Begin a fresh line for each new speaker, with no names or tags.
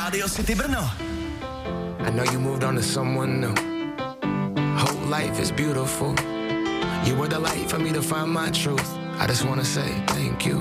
Radio City Brno.
I know you moved on to someone new. Whole life is beautiful. You were the light for me to find my truth. I just wanna say thank you.